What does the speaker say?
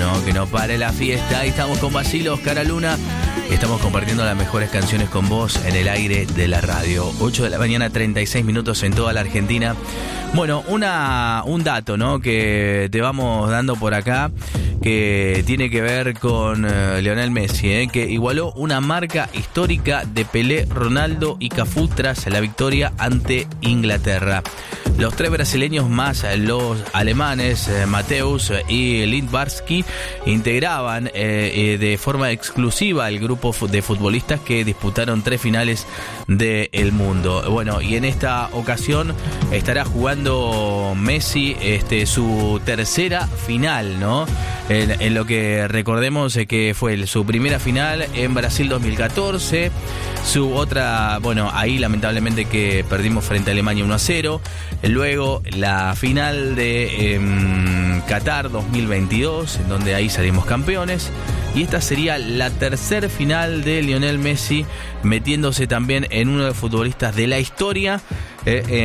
¿no? Que no pare la fiesta. Ahí estamos con Basilos, Cara Luna. Estamos compartiendo las mejores canciones con vos en el aire de la radio. 8 de la mañana, 36 minutos en toda la Argentina. Bueno, un dato, ¿no? Que te vamos dando por acá, que tiene que ver con Lionel Messi, que igualó una marca histórica de Pelé, Ronaldo y Cafú tras la victoria ante Inglaterra. Los tres brasileños más los alemanes Mateus y Lindbarski integraban de forma exclusiva el grupo de futbolistas que disputaron 3 finales del mundo. Bueno, y en esta ocasión estará jugando Messi su tercera final, ¿no? En lo que recordemos que fue su primera final en Brasil 2014, su otra, bueno, ahí lamentablemente que perdimos frente a Alemania 1-0, luego la final de Qatar 2022, en donde ahí salimos campeones, y esta sería la tercer final de Lionel Messi, metiéndose también en uno de los futbolistas de la historia